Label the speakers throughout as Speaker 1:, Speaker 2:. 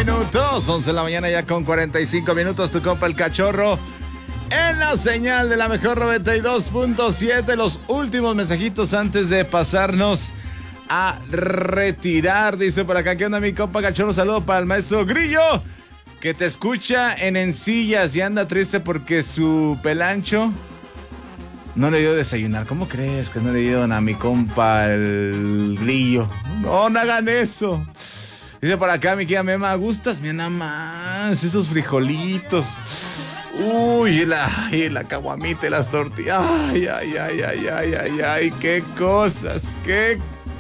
Speaker 1: minutos. 11 de la mañana ya con 45 minutos. Tu compa el Cachorro en la señal de la mejor 92.7. Los últimos mensajitos antes de pasarnos a retirar. Dice por acá, ¿qué onda mi compa Cachorro? Saludo para el maestro Grillo, que te escucha en Encillas y anda triste porque su pelancho no le dio desayunar. ¿Cómo crees que no le dieron a mi compa el Grillo? No, no hagan eso. Dice por acá mi querida Mema, ¿gustas? Mira nada más, esos frijolitos. Uy, y la caguamita y las tortillas. Ay, qué cosas, qué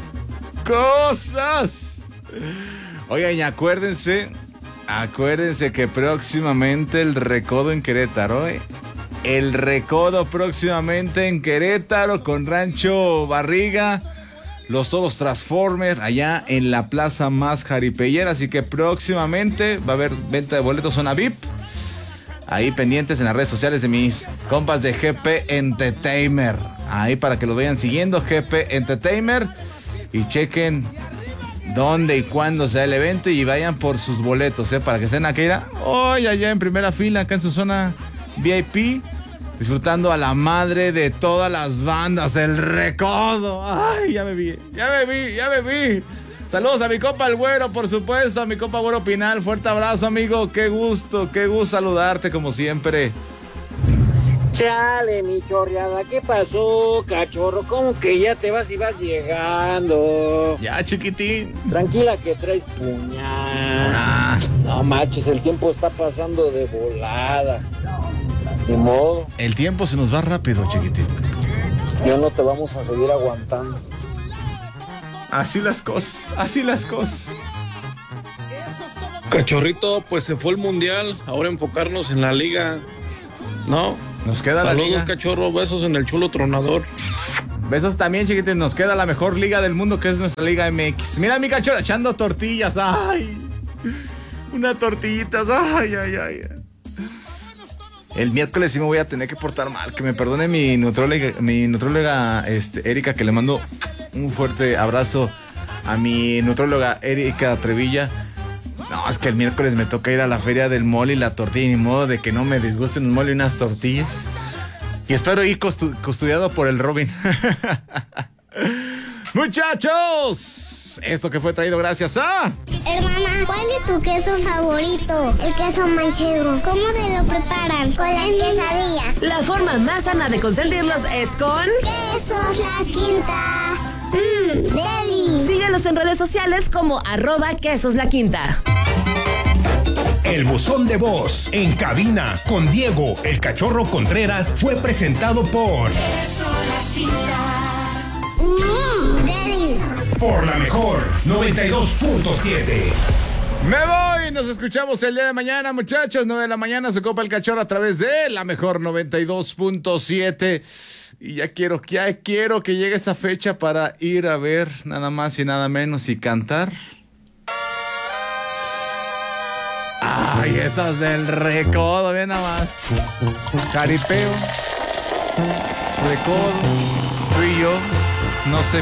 Speaker 1: cosas. Oigan, y acuérdense que próximamente el Recodo en Querétaro, el Recodo próximamente en Querétaro con Rancho Barriga, los todos Transformers allá en la plaza más jaripeyera, así que próximamente va a haber venta de boletos zona VIP. Ahí pendientes en las redes sociales de mis compas de GP Entertainer. Ahí para que lo vayan siguiendo, GP Entertainer, y chequen dónde y cuándo sea el evento y vayan por sus boletos, para que estén aquí hoy allá en primera fila, acá en su zona VIP, disfrutando a la madre de todas las bandas, el Recodo. Ay, ya me vi. Saludos a mi compa el Güero, por supuesto, a mi compa Güero Pinal. Fuerte abrazo, amigo. Qué gusto saludarte como siempre.
Speaker 2: Chale, mi chorreada, ¿qué pasó, Cachorro? ¿Cómo que ya te vas y vas llegando?
Speaker 1: Ya, chiquitín.
Speaker 2: Tranquila que traes puñal. No manches, el tiempo está pasando de volada. Ni modo.
Speaker 1: El tiempo se nos va rápido, chiquitín.
Speaker 2: Yo no te vamos a seguir aguantando.
Speaker 1: Así las cosas.
Speaker 3: Cachorrito, pues se fue el mundial. Ahora enfocarnos en la liga, ¿no?
Speaker 1: Nos queda
Speaker 3: Saludos,
Speaker 1: la liga.
Speaker 3: Cachorro, besos en el chulo tronador.
Speaker 1: Besos también, chiquitín. Nos queda la mejor liga del mundo, que es nuestra Liga MX. Mira mi Cachorro echando tortillas. Ay, unas tortillitas. Ay. El miércoles sí me voy a tener que portar mal. Que me perdone mi nutróloga Erika, que le mando un fuerte abrazo a mi nutróloga Erika Trevilla. No, es que el miércoles me toca ir a la feria del mole y la tortilla, ni modo de que no me disgusten un mole y unas tortillas. Y espero ir custodiado por el Robin. Muchachos, esto que fue traído gracias a...
Speaker 4: Hermana, ¿cuál es tu queso favorito? El queso manchego. ¿Cómo te lo preparan? Con las quesadillas.
Speaker 5: La forma más sana de consentirlos es con...
Speaker 4: Quesos La Quinta. Deli.
Speaker 5: Síguelos en redes sociales como @quesoslaquinta.
Speaker 6: El buzón de voz en cabina con Diego el Cachorro Contreras fue presentado por
Speaker 4: Queso La Quinta. Deli.
Speaker 6: Por la mejor 92.7.
Speaker 1: Me voy, nos escuchamos el día de mañana, muchachos. 9 de la mañana se copa el Cachorro a través de la mejor 92.7. Y ya quiero que llegue esa fecha para ir a ver nada más y nada menos y cantar. Ay, esas del Recodo, bien nada más. Jaripeo, Recodo, tú y yo, no sé